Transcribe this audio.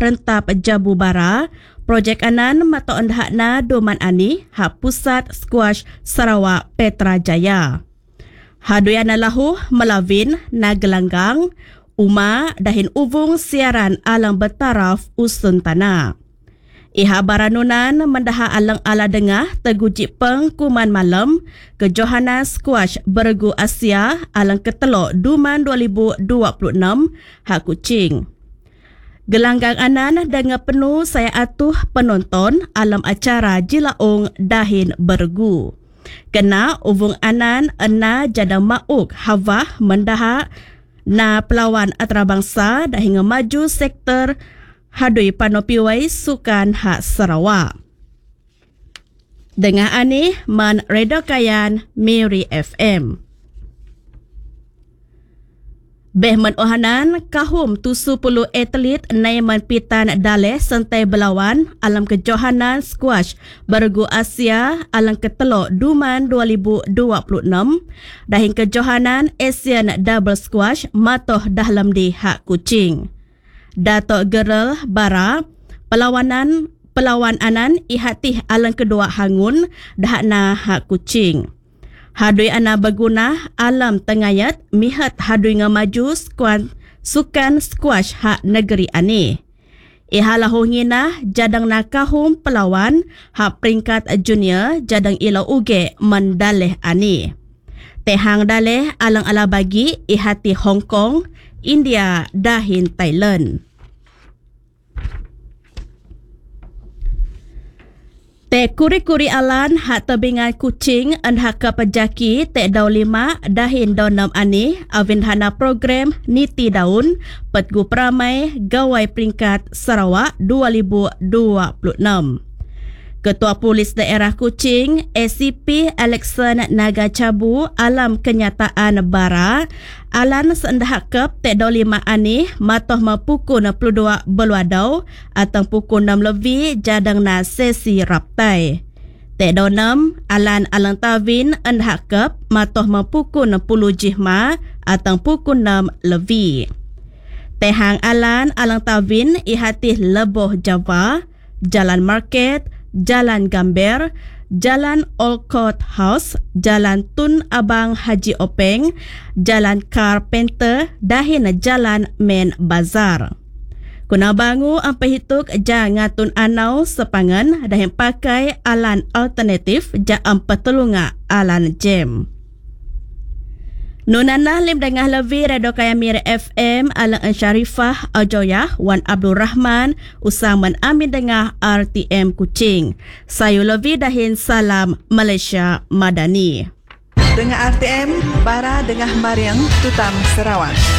rentap Jabu Bara, projek anan mato endahna doman ani hak pusat squash Sarawak Petra Jaya. Haduyan lahu melawin na gelanggang, Uma dahin uvung siaran alang bertaraf usun tanah. Iha baranunan mendaha alang ala dengah teguji pengkuman malam ke Johannes Squash Bergu Asia alang ketelok Duman 2026 hak Kuching. Gelanggang anan dengan penuh saya atuh penonton alam acara Jilaung dahin Bergu. Kena uvung anan ena jadang mauk Havah mendaha na pelawan antarabangsa dah hingga maju sektor hadui panopiwai sukan hak Sarawak. Dengar ani man redokayan Miri FM. Behman ohanan kahum 70 atlet naiman pitan daleh sentai belawan alam kejohanan squash Bergu Asia alam ketelok Duman 2026 dahin kejohanan Asian Double Squash matoh dahlam di hak Kuching. Datuk Gerel Bara pelawan anan ihatih alang kedua hangun dahna hak Kuching. Hadui ana berguna alam tengayat mihat hadui ngamaju sukan squash hak negeri ani. Ihalah ngina jadang nakahum pelawan hak peringkat junior jadang ilau uge mendaleh ani. Tehang daleh alang ala bagi ihati Hong Kong, India dahin Thailand. Te kuri-kuri alan hak tebingan Kuching en hak kepejaki te daun 5 dahin daun 6 ani awin hana program niti daun petgu peramai gawai peringkat Sarawak 2026. Ketua Polis Daerah Kuching, ACP Alexan Nagacabu alam kenyataan bara, alan sendahakep te daun 5 ani matoh mapukul 62 beluadau atau pukul 6 lebih jadang na sesi raptai. Te daun 6 alan tawin endahakep matoh mapukul 10 jihma atau pukul 6 lebih. Tehang alan tawin ihatih Leboh Java, Jalan Market, Jalan Gamber, Jalan Old Court House, Jalan Tun Abang Haji Openg, Jalan Carpenter, dahin Jalan Main Bazar. Kuna bangu ang pahituk ja ngatun anau sepangan dahin pakai alan alternatif ja ang patulunga alan jem. Nunana lim dengah lebih Radio Kaya Miri FM alang Syarifah Aljoyah Wan Abdul Rahman usaman amin dengah RTM Kuching. Sayu lebih dahin salam Malaysia Madani. Dengar RTM Bara dengah Mariang Tutam Sarawak.